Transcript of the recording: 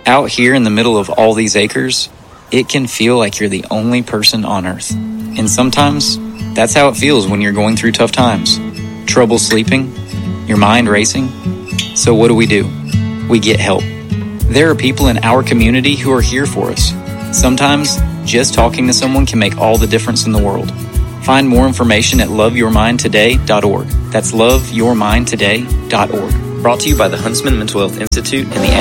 Out here in the middle of all these acres, it can feel like you're the only person on earth. And sometimes, that's how it feels when you're going through tough times. Trouble sleeping, your mind racing. So what do? We get help. There are people in our community who are here for us. Sometimes, just talking to someone can make all the difference in the world. Find more information at loveyourmindtoday.org. That's loveyourmindtoday.org. Brought to you by the Huntsman Mental Health Institute and the